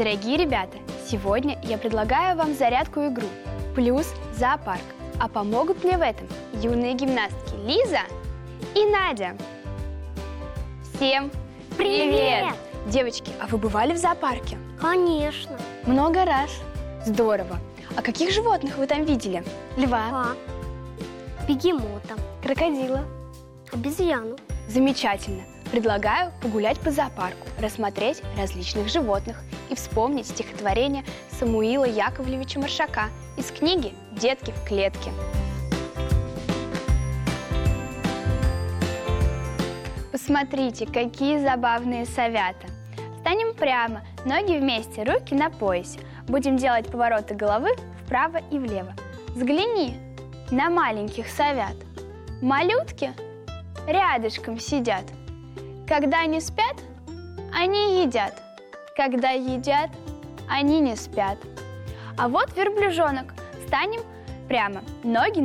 Дорогие ребята, сегодня я предлагаю вам зарядку-игру плюс зоопарк. А помогут мне в этом юные гимнастки Лиза и Надя. Всем привет! Девочки, а вы бывали в зоопарке? Конечно. Много раз. Здорово. А каких животных вы там видели? Льва, Бегемота, крокодила. обезьяну. Замечательно. Предлагаю погулять по зоопарку, рассмотреть различных животных и вспомнить стихотворение Самуила Яковлевича Маршака из книги «Детки в клетке». Посмотрите, какие забавные совята. Встанем прямо, ноги вместе, руки на поясе. Будем делать повороты головы вправо и влево. Взгляни на маленьких совят. Малютки рядышком сидят. Когда они спят, они едят. Когда едят, они не спят. А вот верблюжонок. Встанем прямо, ноги